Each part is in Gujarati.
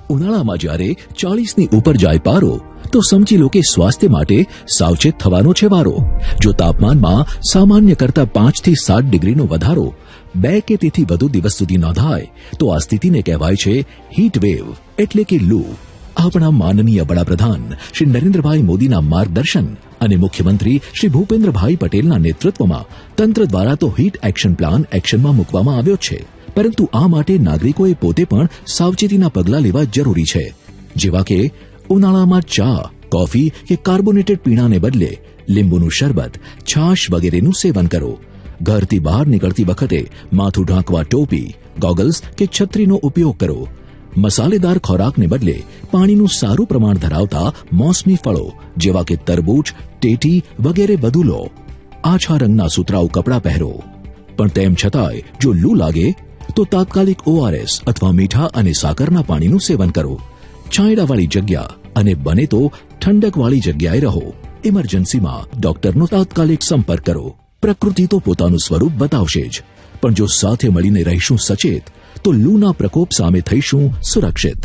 ઉનાળામાં જ્યારે 40ની ઉપર જાય પારો તો સમજી લો કે સ્વાસ્થ્ય માટે સાવચેત થવાનો છે વારો. જો તાપમાનમાં સામાન્ય કરતા 5 થી 7 ડિગ્રીનો વધારો 2 કે તેથી વધુ દિવસ સુધી નોંધાય તો આ સ્થિતિને કહેવાય છે હીટ વેવ એટલે કે લૂ. આપણા માનનીય વડાપ્રધાન શ્રી નરેન્દ્રભાઈ મોદીના માર્ગદર્શન અને મુખ્યમંત્રી શ્રી ભૂપેન્દ્રભાઈ પટેલના નેતૃત્વમાં તંત્ર દ્વારા તો હીટ એક્શન પ્લાન એક્શનમાં મૂકવામાં આવ્યો છે, પરંતુ આ માટે નાગરિકોએ પોતે પણ સાવચેતીના પગલાં લેવા જરૂરી છે, જેવા કે ઉનાળામાં ચા, કોફી કે કાર્બોનેટેડ પીણાને બદલે લીંબુનું શરબત, છાશ વગેરેનું સેવન કરો. ઘરથી બહાર નીકળતી વખતે માથું ઢાંકવા ટોપી, ગોગલ્સ કે છત્રીનો ઉપયોગ કરો. મસાલેદાર ખોરાકને બદલે પાણીનું સારું પ્રમાણ ધરાવતા મોસમી ફળો જેવા કે તરબૂચ, ટેટી વગેરે વધુ લો. આછા રંગના સુતરાઉ કપડાં પહેરો. પણ તેમ છતાંય જો લૂ લાગે તો તાત્કાલિક ORS અથવા મીઠા અને સાકરના પાણીનું સેવન કરો. છાંયડાવાળી જગ્યા અને બને તો ઠંડકવાળી જગ્યાએ રહો. ઇમરજન્સીમાં ડોક્ટરનો તાત્કાલિક સંપર્ક કરો. પ્રકૃતિ તો પોતાનું સ્વરૂપ બતાવશે જ, પણ જો સાથે મળીને રહીશું સચેત તો લૂના પ્રકોપ સામે થઈશું સુરક્ષિત.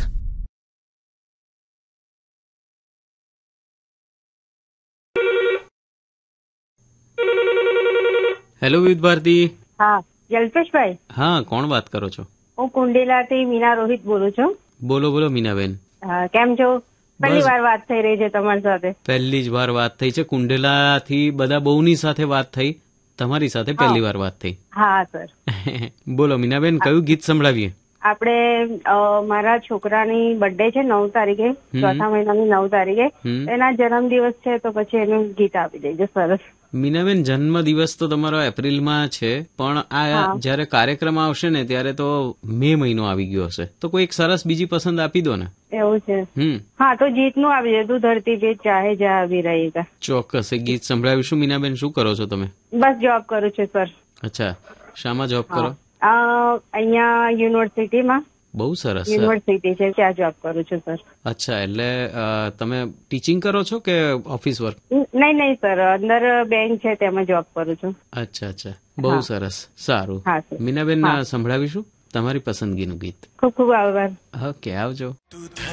હેલો વિવિધ ભારતી. હા, જલ્પેશભાઈ. હા, કોણ વાત કરો છો? હું કુંડેલાથી મીના રોહિત બોલું છું. બોલો બોલો મીનાબેન. કેમ છો? પહેલી વાર વાત થઈ રહી છે તમારી સાથે. પહેલી જ વાર વાત થઈ છે. કુંડેલાથી બધા બહુની સાથે વાત થઈ, તમારી સાથે પહેલી વાર વાત થઈ. હા સર. બોલો મીનાબેન, કયું ગીત સંભળાવીએ? આપણે મારા છોકરાની બર્થડે છે 9 તારીખે, ચોથા મહિનાની 9 તારીખે. એના જન્મદિવસ છે તો પછી એનું ગીત આપી દેજો. સરસ. મીનાબેન, જન્મ દિવસ તો તમારો એપ્રિલમાં છે, પણ આ જયારે કાર્યક્રમ આવશે ને ત્યારે તો મે મહિનો આવી ગયો હશે, તો કોઈ એક સરસ બીજી પસંદ આપી દો ને. એવું છે? હા, તો જીતનું આપી દે. તું ધરતી પે ચાહે જા અભી રહેગા. ચોક્કસ એક ગીત સંભળાવીશું. મીનાબેન, શું કરો છો તમે? બસ જોબ કરું છું સર. અચ્છા, શામાં જોબ કરો? અહીંયા યુનિવર્સિટીમાં. બહુ સરસ. યુનિવર્સિટી છે ત્યાં જોબ કરું છું સર. અચ્છા, એટલે તમે ટીચિંગ કરો છો કે ઓફિસ વર્ક? નહીં સર, અંદર બેંક છે તેમાં જોબ કરું છું. અચ્છા અચ્છા, બહુ સરસ. સારું મીનાબેન, સંભળાવીશું તમારી પસંદગીનું ગીત. ખૂબ ખૂબ આભાર. ઓકે, આવજો.